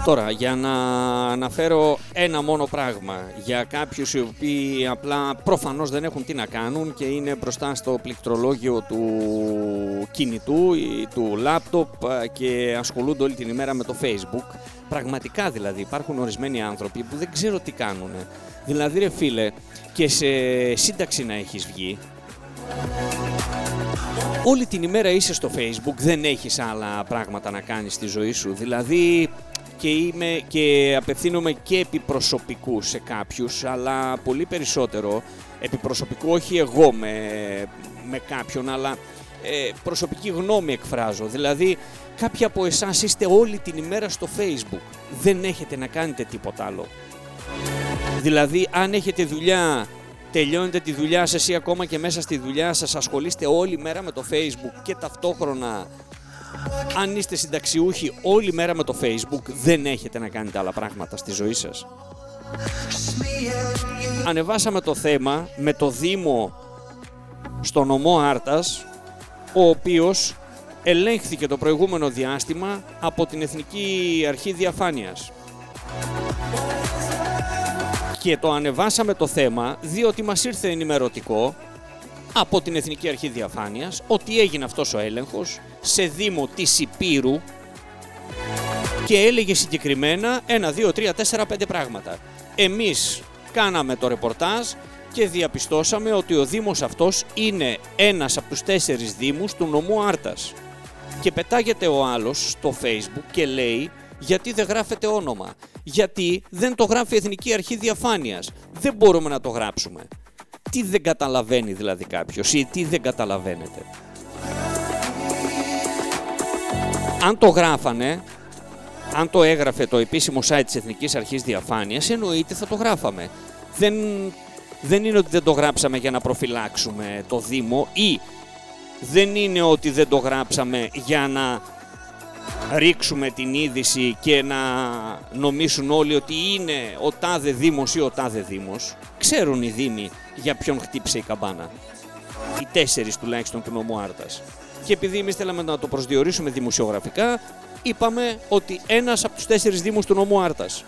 Τώρα, για να αναφέρω ένα μόνο πράγμα για κάποιους οι οποίοι απλά προφανώς δεν έχουν τι να κάνουν και είναι μπροστά στο πληκτρολόγιο του κινητού ή του λάπτοπ και ασχολούνται όλη την ημέρα με το Facebook. Πραγματικά δηλαδή υπάρχουν ορισμένοι άνθρωποι που δεν ξέρω τι κάνουν. Δηλαδή ρε φίλε, και σε σύνταξη να έχεις βγει, όλη την ημέρα είσαι στο Facebook, δεν έχεις άλλα πράγματα να κάνεις στη ζωή σου. Δηλαδή και απευθύνομαι και επί προσωπικού σε κάποιους, αλλά πολύ περισσότερο επί προσωπικού, όχι εγώ με κάποιον, αλλά προσωπική γνώμη εκφράζω. Δηλαδή κάποιοι από εσάς είστε όλη την ημέρα στο Facebook, δεν έχετε να κάνετε τίποτα άλλο. Δηλαδή αν έχετε δουλειά, τελειώνετε τη δουλειά σας ή ακόμα και μέσα στη δουλειά σας ασχολείστε όλη μέρα με το Facebook και ταυτόχρονα αν είστε συνταξιούχοι όλη μέρα με το Facebook, δεν έχετε να κάνετε άλλα πράγματα στη ζωή σας. Ανεβάσαμε το θέμα με το Δήμο στο νομό Άρτας, ο οποίος ελέγχθηκε το προηγούμενο διάστημα από την Εθνική Αρχή Διαφάνειας. Και το ανεβάσαμε το θέμα διότι μας ήρθε ενημερωτικό από την Εθνική Αρχή Διαφάνειας ότι έγινε αυτός ο έλεγχος σε Δήμο της Υπήρου και έλεγε συγκεκριμένα 1, 2, 3, 4, 5 πράγματα. Εμείς κάναμε το ρεπορτάζ και διαπιστώσαμε ότι ο Δήμος αυτός είναι ένας από τους 4 Δήμους του νομού Άρτας. Και πετάγεται ο άλλος στο Facebook και λέει γιατί δεν γράφεται όνομα, γιατί δεν το γράφει η Εθνική Αρχή Διαφάνειας, δεν μπορούμε να το γράψουμε. Τι δεν καταλαβαίνει δηλαδή κάποιος ή τι δεν καταλαβαίνετε. Αν το γράφανε, αν το έγραφε το επίσημο site της Εθνικής Αρχής Διαφάνειας, εννοείται θα το γράφαμε. Δεν είναι ότι δεν το γράψαμε για να προφυλάξουμε το Δήμο ή δεν είναι ότι δεν το γράψαμε για να ρίξουμε την είδηση και να νομίσουν όλοι ότι είναι ο τάδε Δήμος ή ο τάδε Δήμος. Ξέρουν οι Δήμοι για ποιον χτύπησε η καμπάνα. Οι 4 τουλάχιστον του νομού Άρτας. Και επειδή εμείς θέλαμε να το προσδιορίσουμε δημοσιογραφικά, είπαμε ότι ένας από τους 4 Δήμους του νομού Άρτας.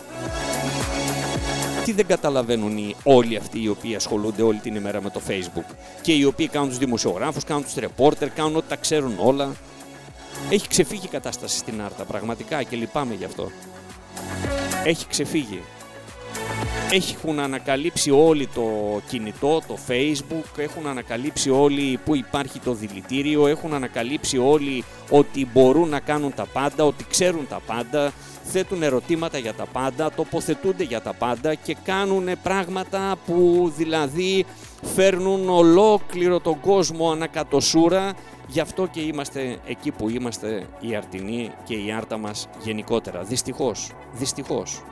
Τι δεν καταλαβαίνουν όλοι αυτοί οι οποίοι ασχολούνται όλη την ημέρα με το Facebook και οι οποίοι κάνουν τους δημοσιογράφους, κάνουν τους ρεπόρτερ, κάνουν ό,τι τα ξέρουν όλα. Έχει ξεφύγει η κατάσταση στην Άρτα πραγματικά και λυπάμαι γι' αυτό. Έχει ξεφύγει. Έχουν ανακαλύψει όλοι το κινητό, το Facebook, έχουν ανακαλύψει όλοι που υπάρχει το δηλητήριο, έχουν ανακαλύψει όλοι ότι μπορούν να κάνουν τα πάντα, ότι ξέρουν τα πάντα, θέτουν ερωτήματα για τα πάντα, τοποθετούνται για τα πάντα και κάνουν πράγματα που δηλαδή φέρνουν ολόκληρο τον κόσμο ανακατοσούρα. Γι' αυτό και είμαστε εκεί που είμαστε οι Αρτινοί και η Άρτα μας γενικότερα. Δυστυχώς.